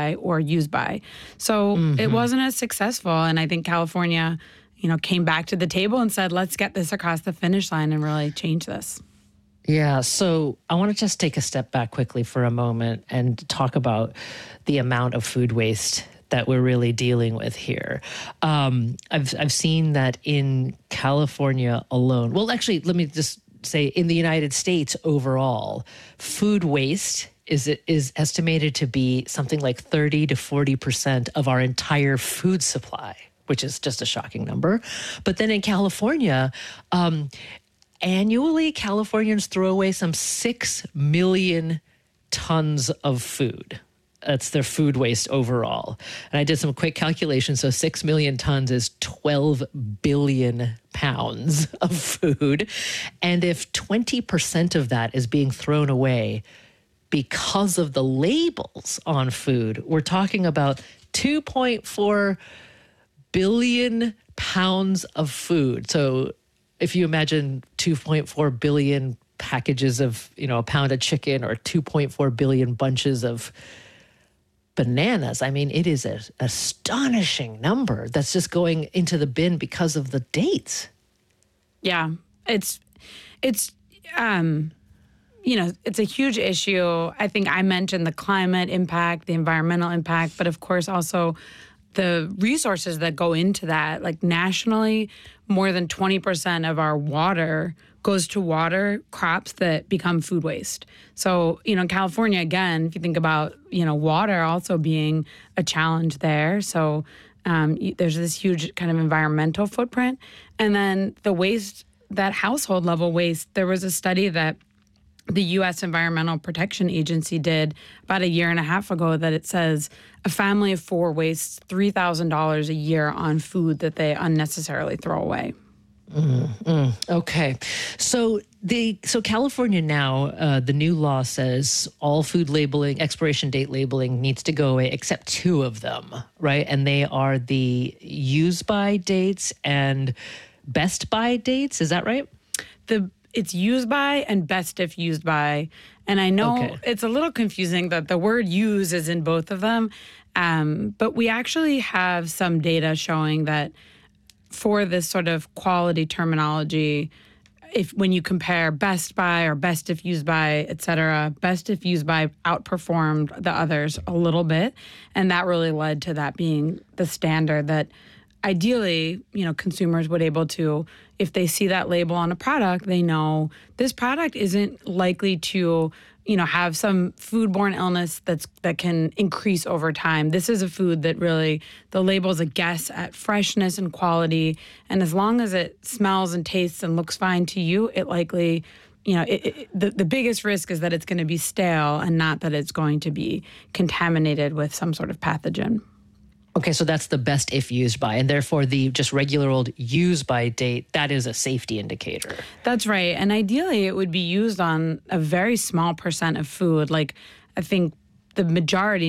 by or use by. So it wasn't as successful. And I think California, came back to the table and said, let's get this across the finish line and really change this. Yeah, so I want to just take a step back quickly for a moment and talk about the amount of food waste that we're really dealing with here. I've seen that in California alone. Well, actually, let me just say in the United States overall, food waste is estimated to be something like 30 to 40% of our entire food supply, which is just a shocking number. But then in California, annually, Californians throw away some 6 million tons of food. That's their food waste overall. And I did some quick calculations. So 6 million tons is 12 billion pounds of food. And if 20% of that is being thrown away because of the labels on food, we're talking about 2.4 billion pounds of food. So if you imagine 2.4 billion packages of, a pound of chicken or 2.4 billion bunches of bananas, I mean, it is an astonishing number that's just going into the bin because of the dates. Yeah, it's a huge issue. I think I mentioned the climate impact, the environmental impact, but of course also the resources that go into that. Like nationally, more than 20% of our water goes to water crops that become food waste. So, in California, again, if you think about, water also being a challenge there. So there's this huge kind of environmental footprint. And then the waste, that household level waste, there was a study that the U.S. Environmental Protection Agency did about a year and a half ago that it says a family of 4 wastes $3,000 a year on food that they unnecessarily throw away. Okay. So California now, the new law says all food labeling, expiration date labeling needs to go away except 2 of them, right? And they are the use by dates and best by dates. Is that right? It's used by and best if used by. And I know It's a little confusing that the word use is in both of them. But we actually have some data showing that for this sort of quality terminology, when you compare best by or best if used by, et cetera, best if used by outperformed the others a little bit. And that really led to that being the standard that ideally, consumers would able to, if they see that label on a product, they know this product isn't likely to, have some foodborne illness that can increase over time. This is a food that really, the label is a guess at freshness and quality. And as long as it smells and tastes and looks fine to you, it likely, the biggest risk is that it's going to be stale and not that it's going to be contaminated with some sort of pathogen. Okay, so that's the best if used by, and therefore the just regular old use by date, that is a safety indicator. That's right. And ideally, it would be used on a very small percent of food. Like, I think the majority,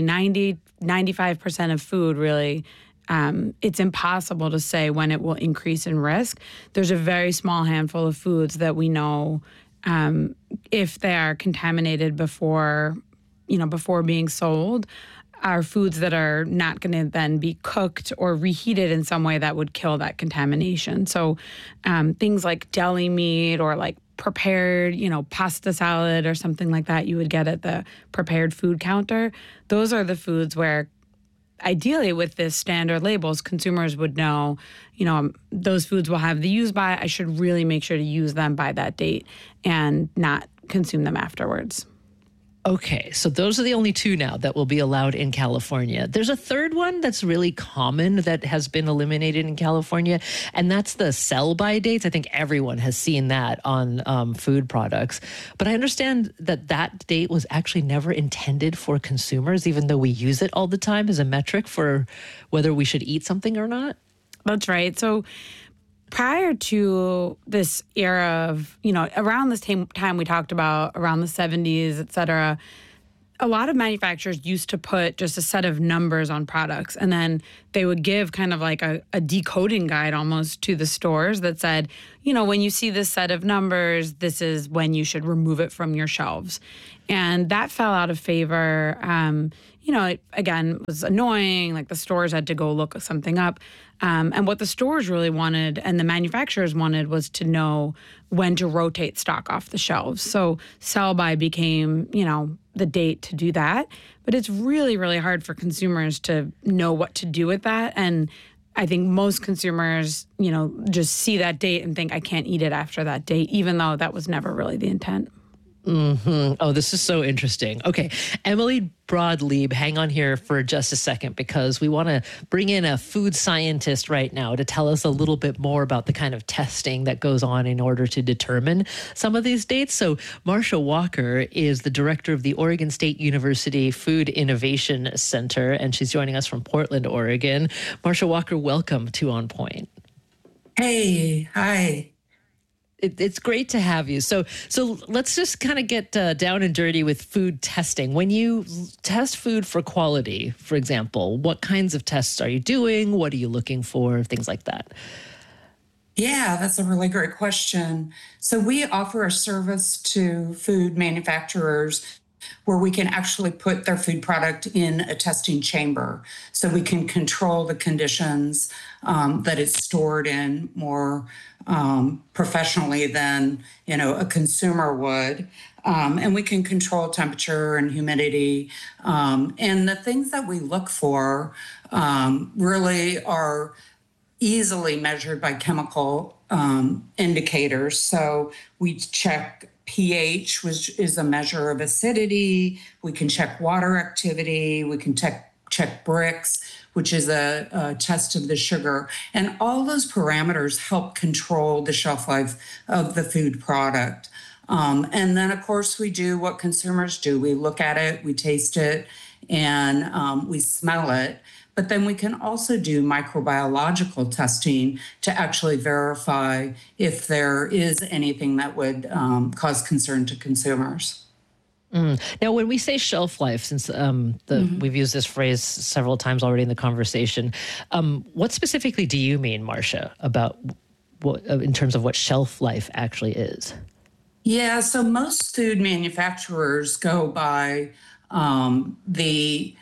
95% of food really, it's impossible to say when it will increase in risk. There's a very small handful of foods that we know if they are contaminated before being sold, are foods that are not going to then be cooked or reheated in some way that would kill that contamination. So things like deli meat or like prepared, pasta salad or something like that you would get at the prepared food counter. Those are the foods where ideally with this standard labels, consumers would know, those foods will have the use by. I should really make sure to use them by that date and not consume them afterwards. Okay, so those are the only 2 now that will be allowed in California. There's a third one that's really common that has been eliminated in California, and that's the sell-by dates. I think everyone has seen that on food products. But I understand that date was actually never intended for consumers, even though we use it all the time as a metric for whether we should eat something or not. That's right. So prior to this era of, around this time we talked about, around the 70s, et cetera, a lot of manufacturers used to put just a set of numbers on products, and then they would give kind of like a decoding guide almost to the stores that said, when you see this set of numbers, this is when you should remove it from your shelves. And that fell out of favor, it, again, was annoying. Like the stores had to go look something up. And what the stores really wanted and the manufacturers wanted was to know when to rotate stock off the shelves. So sell by became, the date to do that. But it's really, really hard for consumers to know what to do with that. And I think most consumers, just see that date and think I can't eat it after that date, even though that was never really the intent. Mm-hmm. Oh, this is so interesting. Okay, Emily Broad-Leib, hang on here for just a second because we want to bring in a food scientist right now to tell us a little bit more about the kind of testing that goes on in order to determine some of these dates. So Marcia Walker is the director of the Oregon State University Food Innovation Center, and she's joining us from Portland, Oregon. Marcia Walker, welcome to On Point. Hey, hi. It's great to have you. So let's just kind of get down and dirty with food testing. When you test food for quality, for example, what kinds of tests are you doing? What are you looking for? Things like that. Yeah, that's a really great question. So we offer a service to food manufacturers where we can actually put their food product in a testing chamber. So we can control the conditions that it's stored in more professionally than, a consumer would. And we can control temperature and humidity. And the things that we look for really are easily measured by chemical indicators. So we check pH, which is a measure of acidity. We can check water activity. We can check Brix, which is a test of the sugar. And all those parameters help control the shelf life of the food product. And then, of course, we do what consumers do. We look at it, we taste it, and we smell it. But then we can also do microbiological testing to actually verify if there is anything that would cause concern to consumers. Now, when we say shelf life, since we've used this phrase several times already in the conversation, what specifically do you mean, Marcia, about what, in terms of what shelf life actually is? Yeah, so most food manufacturers go by the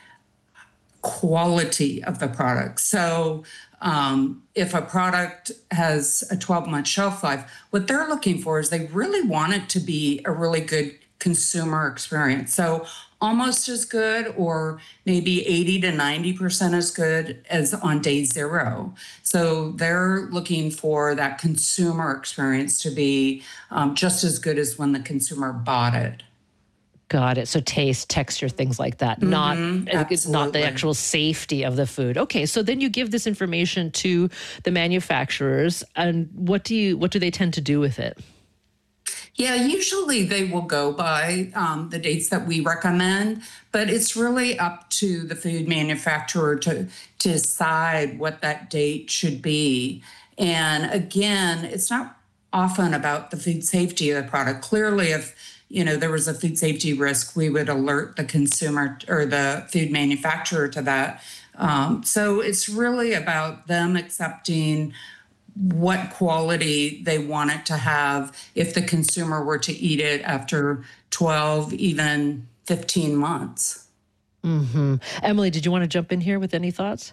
quality of the product. So if a product has a 12-month shelf life, what they're looking for is they really want it to be a really good consumer experience. So almost as good, or maybe 80 to 90% as good as on day zero. So they're looking for that consumer experience to be just as good as when the consumer bought it. Got it. So taste, texture, things like that, not the actual safety of the food. Okay, so then you give this information to the manufacturers, and what do they tend to do with it? Yeah, usually they will go by the dates that we recommend, but it's really up to the food manufacturer to decide what that date should be. And again, it's not often about the food safety of the product. Clearly, if there was a food safety risk, we would alert the consumer or the food manufacturer to that. So it's really about them accepting what quality they want it to have if the consumer were to eat it after 12, even 15 months. Mm-hmm. Emily, did you want to jump in here with any thoughts?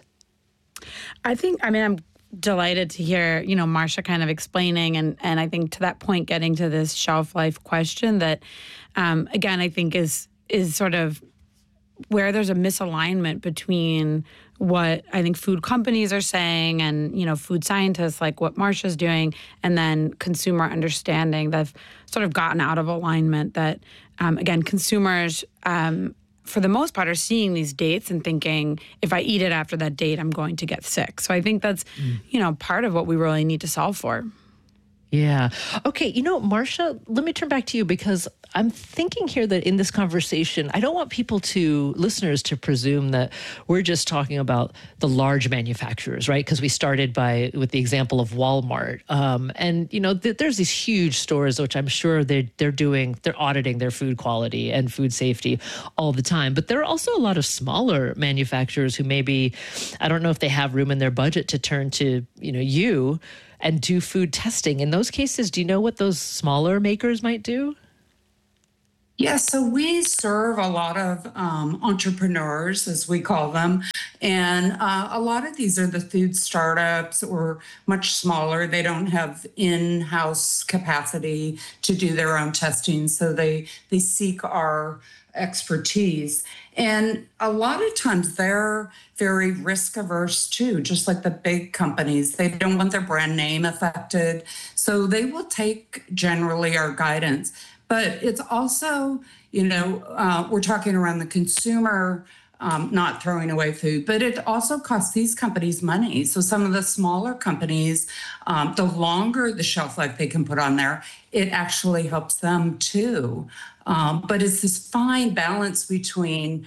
I'm delighted to hear, Marcia kind of explaining and I think to that point, getting to this shelf life question that, again, I think is sort of where there's a misalignment between what I think food companies are saying and, food scientists like what Marcia's doing, and then consumer understanding that's sort of gotten out of alignment that, again, consumers, for the most part, are seeing these dates and thinking, if I eat it after that date, I'm going to get sick. So I think that's, part of what we really need to solve for. Yeah. Okay. Marcia, let me turn back to you because I'm thinking here that in this conversation, I don't want listeners to presume that we're just talking about the large manufacturers, right? Because we started with the example of Walmart. There's these huge stores, which I'm sure they're auditing their food quality and food safety all the time. But there are also a lot of smaller manufacturers who maybe, I don't know if they have room in their budget to turn to, you and do food testing. In those cases, do you know what those smaller makers might do? Yeah, so we serve a lot of entrepreneurs, as we call them. And a lot of these are the food startups or much smaller. They don't have in house capacity to do their own testing. So they seek our expertise. And a lot of times they're very risk averse too, just like the big companies. They don't want their brand name affected. So they will take generally our guidance. But it's also, we're talking around the consumer not throwing away food, but it also costs these companies money. So some of the smaller companies, the longer the shelf life they can put on there, it actually helps them too. But it's this fine balance between,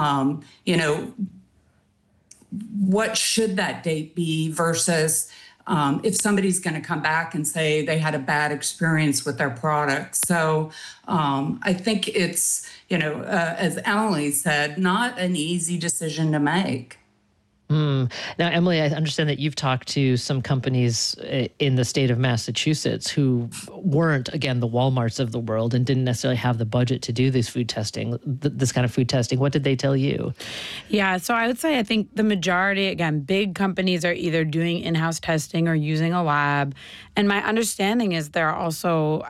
what should that date be versus if somebody's going to come back and say they had a bad experience with their product. So I think it's, as Emily said, not an easy decision to make. Now, Emily, I understand that you've talked to some companies in the state of Massachusetts who weren't, again, the Walmarts of the world and didn't necessarily have the budget to do this food testing, this kind of food testing. What did they tell you? Yeah, so I would say I think the majority, again, big companies are either doing in-house testing or using a lab. And my understanding is there are also,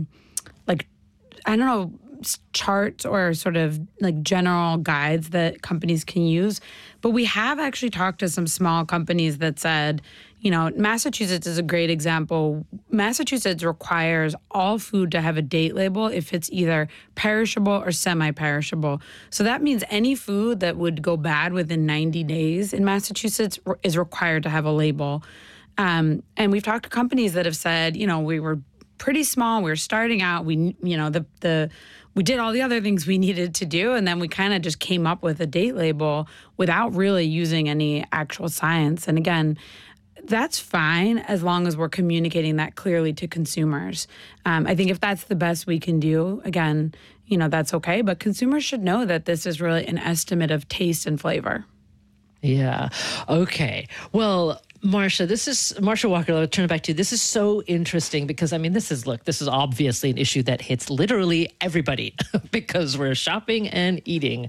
charts or sort of like general guides that companies can use. But we have actually talked to some small companies that said, Massachusetts is a great example. Massachusetts requires all food to have a date label if it's either perishable or semi-perishable. So that means any food that would go bad within 90 days in Massachusetts is required to have a label. And we've talked to companies that have said, we were pretty small. We were starting out. We did all the other things we needed to do, and then we kind of just came up with a date label without really using any actual science. And again, that's fine as long as we're communicating that clearly to consumers. I think if that's the best we can do, again, that's okay. But consumers should know that this is really an estimate of taste and flavor. Yeah. Okay. Well, Marsha Walker, I'll turn it back to you. This is so interesting because, this is obviously an issue that hits literally everybody because we're shopping and eating,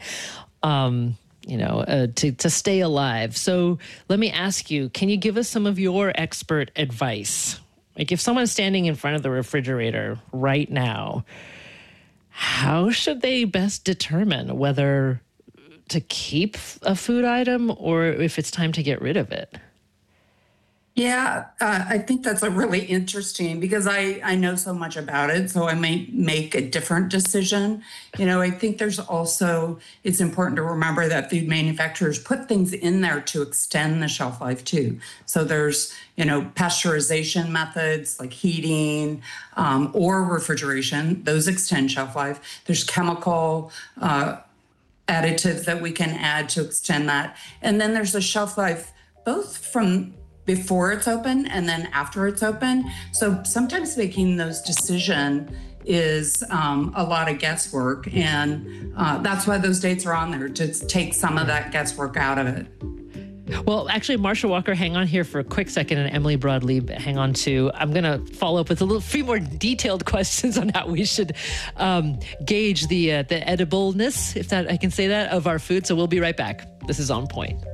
to stay alive. So let me ask you, can you give us some of your expert advice? Like if someone's standing in front of the refrigerator right now, how should they best determine whether to keep a food item or if it's time to get rid of it? Yeah, I think that's a really interesting because I know so much about it, so I may make a different decision. I think it's important to remember that food manufacturers put things in there to extend the shelf life too. So there's, pasteurization methods like heating or refrigeration, those extend shelf life. There's chemical additives that we can add to extend that. And then there's a shelf life both from before it's open and then after it's open. So sometimes making those decisions is a lot of guesswork. And that's why those dates are on there, to take some of that guesswork out of it. Well, actually, Marsha Walker, hang on here for a quick second, and Emily Broadleib, hang on too. I'm going to follow up with a few more detailed questions on how we should gauge the edibleness, if that I can say that, of our food. So we'll be right back. This is On Point.